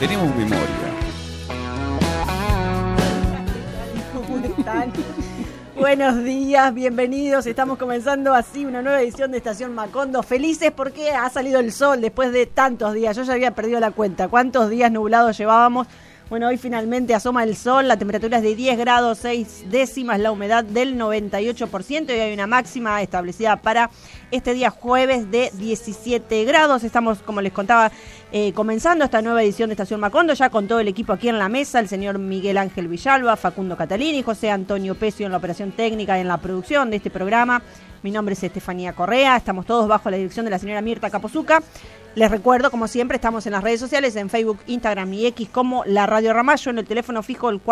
tenemos memoria. ¿Cómo están? Buenos días, bienvenidos. Estamos comenzando así una nueva edición de Estación Macondo. Felices porque ha salido el sol después de tantos días. Yo ya había perdido la cuenta. ¿Cuántos días nublados llevábamos? Bueno, hoy finalmente asoma el sol, la temperatura es de 10 grados 6 décimas, la humedad del 98% y hay una máxima establecida para este día jueves de 17 grados. Estamos, como les contaba, comenzando esta nueva edición de Estación Macondo, ya con todo el equipo aquí en la mesa, el señor Miguel Ángel Villalba, Facundo Catalini, José Antonio Pecio en la operación técnica y en la producción de este programa. Mi nombre es Estefanía Correa, estamos todos bajo la dirección de la señora Mirta Capozuca. Les recuerdo, como siempre, estamos en las redes sociales, en Facebook, Instagram y X como La Radio Ramallo, en el teléfono fijo el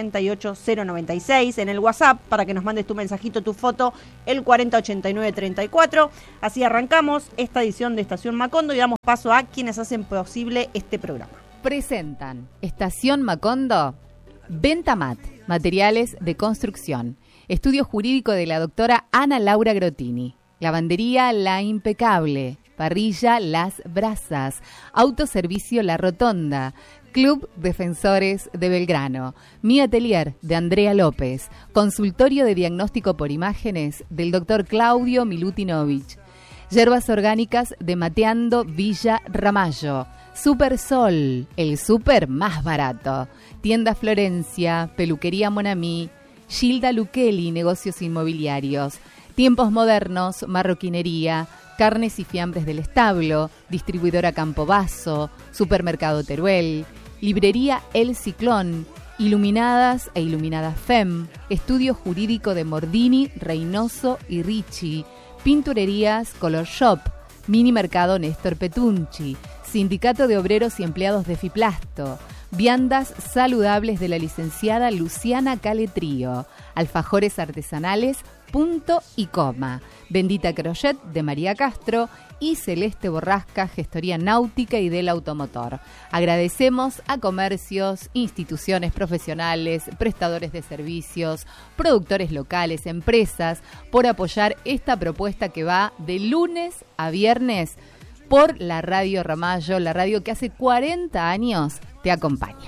488-096, en el WhatsApp para que nos mandes tu mensajito, tu foto, el 4089-34. Así arrancamos esta edición de Estación Macondo y damos paso a quienes hacen posible este programa. Presentan Estación Macondo, Ventamat, materiales de construcción, estudio jurídico de la doctora Ana Laura Grotini, lavandería La Impecable, parrilla Las Brasas, autoservicio La Rotonda, Club Defensores de Belgrano, Mi Atelier de Andrea López, consultorio de diagnóstico por imágenes del doctor Claudio Milutinovich, hierbas orgánicas de Mateando Villa Ramallo, Super Sol, el súper más barato, tienda Florencia, peluquería Monamí, Gilda Luqueli, negocios inmobiliarios, Tiempos Modernos, marroquinería, carnes y fiambres del establo, distribuidora Campobasso, supermercado Teruel, librería El Ciclón, Iluminadas e Iluminadas FEM, estudio jurídico de Mordini, Reynoso y Ricci, pinturerías Color Shop, mini mercado Néstor Petunchi, sindicato de obreros y empleados de Fiplasto, viandas saludables de la licenciada Luciana Caletrío, alfajores artesanales Punto y Coma, Bendita Crochet de María Castro y Celeste Borrasca, gestoría náutica y del automotor. Agradecemos a comercios, instituciones profesionales, prestadores de servicios, productores locales, empresas, por apoyar esta propuesta que va de lunes a viernes por la Radio Ramallo, la radio que hace 40 años te acompaña.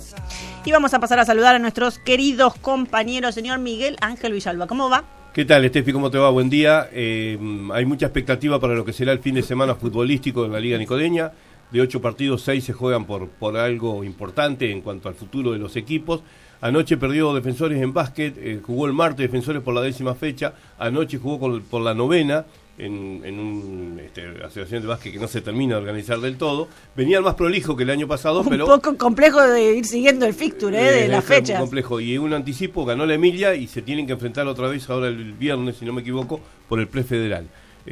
Y vamos a pasar a saludar a nuestros queridos compañeros, señor Miguel Ángel Villalba. ¿Cómo va? ¿Qué tal, Estefi? ¿Cómo te va? Buen día. Hay mucha expectativa para lo que será el fin de semana futbolístico en la Liga Nicoleña. De 8 partidos, 6 se juegan por algo importante en cuanto al futuro de los equipos. Anoche perdió Defensores en básquet, jugó el martes Defensores por la 10ª fecha, anoche jugó por la 9ª en una asociación de básquet que no se termina de organizar del todo. Venía el más prolijo que el año pasado, pero... Un poco complejo de ir siguiendo el fixture de las fechas. Complejo. Y un anticipo, ganó la Emilia y se tienen que enfrentar otra vez ahora el viernes, si no me equivoco, por el prefederal.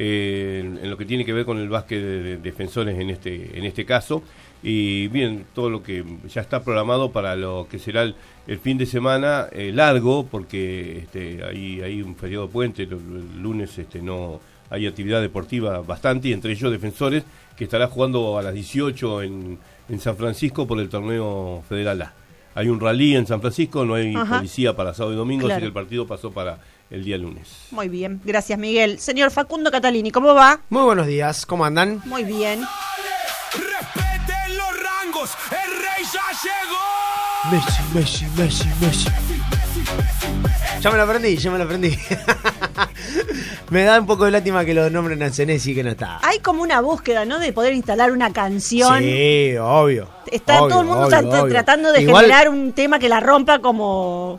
En lo que tiene que ver con el básquet de Defensores en este caso. Y bien, todo lo que ya está programado para lo que será el fin de semana largo, porque hay un feriado puente, el lunes no hay actividad deportiva bastante, y entre ellos Defensores, que estará jugando a las 18 en San Francisco por el torneo Federal A. Hay un rally en San Francisco, no hay policía para sábado y domingo, claro. Así que el partido pasó para el día lunes. Muy bien, gracias Miguel. Señor Facundo Catalini, ¿cómo va? Muy buenos días, ¿cómo andan? Muy bien. ¡Respeten los rangos! ¡El rey ya llegó! Messi. Ya me lo aprendí. Me da un poco de lástima que lo nombren a Senesi, que no está. Hay como una búsqueda, ¿no? De poder instalar una canción. Sí, obvio. Está todo el mundo tratando de generar un tema que la rompa como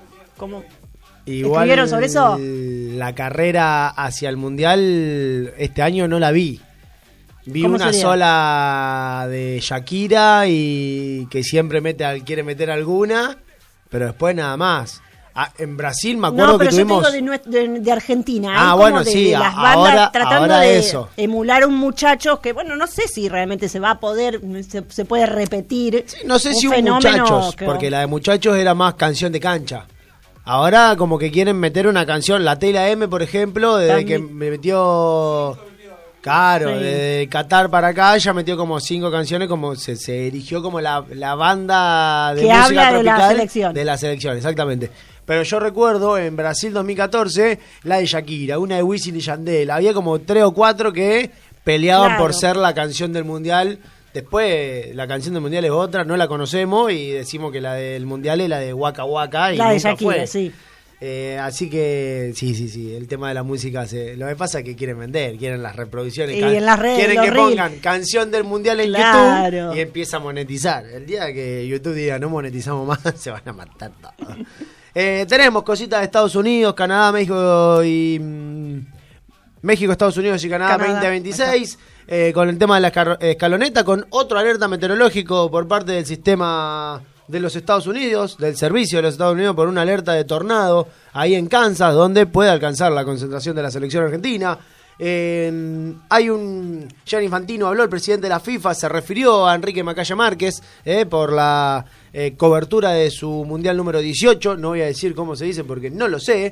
igual. ¿Escribieron sobre eso? La carrera hacia el Mundial este año no la vi. Vi una sería? sola de Shakira y que siempre quiere meter alguna, pero después nada más. En Brasil me acuerdo que tuvimos... No, pero yo te digo de Argentina. Ah, bueno, sí. De las bandas ahora, tratando ahora de eso. emular a un muchacho que, bueno, no sé si realmente se va a poder, se puede repetir. Sí, no sé si un muchachos, porque la de muchachos era más canción de cancha. Ahora como que quieren meter una canción, la Tela M, por ejemplo, desde que me metió... Claro, sí. De Qatar para acá ya metió como 5 canciones, como se erigió como la banda de que música habla tropical de la selección. De la selección, exactamente. Pero yo recuerdo en Brasil 2014 la de Shakira, una de Wisin y Yandel. Había como 3 o 4 que peleaban por ser la canción del Mundial Después la canción del Mundial es otra, no la conocemos y decimos que la del Mundial es la de Waka Waka y la de nunca Shakira, fue. sí. Así que sí, el tema de la música lo que pasa es que quieren vender, quieren las reproducciones, y en las redes, quieren que reels. pongan canción del Mundial en YouTube y empieza a monetizar. El día que YouTube diga no monetizamos más, se van a matar todos. Tenemos cositas de Estados Unidos, Canadá, México, Estados Unidos y Canadá 2026. Con el tema de la escaloneta, con otro alerta meteorológico por parte del sistema de los Estados Unidos, del servicio de los Estados Unidos, por una alerta de tornado ahí en Kansas, donde puede alcanzar la concentración de la selección argentina. Gianni Infantino habló, el presidente de la FIFA se refirió a Enrique Macaya Márquez por la cobertura de su mundial número 18. No voy a decir cómo se dice porque no lo sé.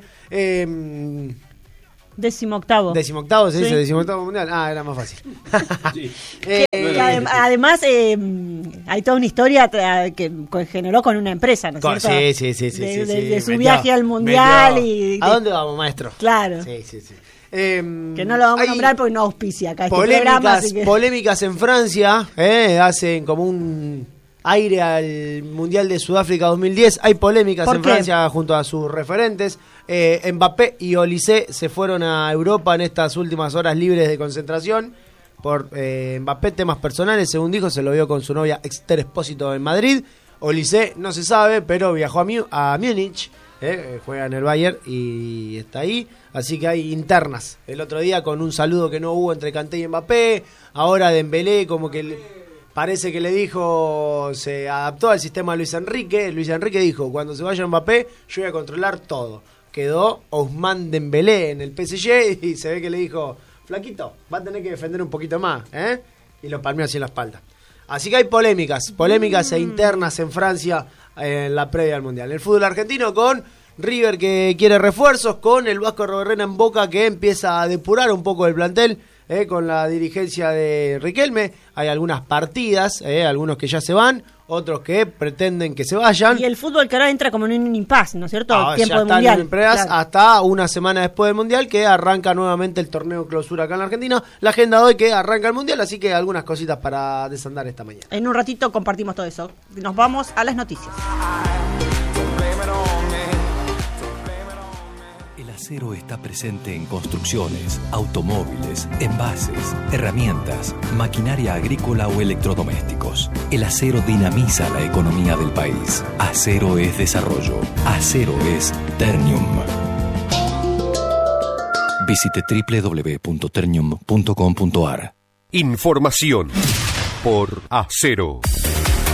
18º. 18º, se dice 18º mundial. Era más fácil. Sí. Además, hay toda una historia que generó con una empresa, ¿no es cierto? Sí. De su viaje al mundial. ¿A dónde vamos, maestro? Claro. Sí. Que no lo vamos a nombrar porque no auspicia acá este programa. Polémicas en Francia, hacen como un aire al Mundial de Sudáfrica 2010. Hay polémicas en Francia junto a sus referentes. Mbappé y Olise se fueron a Europa en estas últimas horas libres de concentración. Por Mbappé, temas personales, según dijo, se lo vio con su novia Esther Espósito en Madrid. Olise no se sabe, pero viajó a Múnich, juega en el Bayern y está ahí. Así que hay internas. El otro día con un saludo que no hubo entre Kanté y Mbappé. Ahora Dembélé como que parece que le dijo, se adaptó al sistema de Luis Enrique. Luis Enrique dijo, cuando se vaya Mbappé, yo voy a controlar todo. Quedó Ousmane Dembélé en el PSG y se ve que le dijo, flaquito, va a tener que defender un poquito más, y lo palmeó así en la espalda. Así que hay polémicas e internas en Francia en la previa al Mundial. El fútbol argentino con River que quiere refuerzos, con el Vasco Roberena en Boca que empieza a depurar un poco el plantel, con la dirigencia de Riquelme. Hay algunas partidas, algunos que ya se van, otros que pretenden que se vayan. Y el fútbol que ahora entra como en un impasse, ¿no es cierto? Tiempo de Mundial. Claro. Hasta una semana después del Mundial, que arranca nuevamente el torneo clausura acá en la Argentina. La agenda de hoy que arranca el Mundial, así que algunas cositas para desandar esta mañana. En un ratito compartimos todo eso. Nos vamos a las noticias. El acero está presente en construcciones, automóviles, envases, herramientas, maquinaria agrícola o electrodomésticos. El acero dinamiza la economía del país. Acero es desarrollo. Acero es Ternium. Visite www.ternium.com.ar. Información por Acero.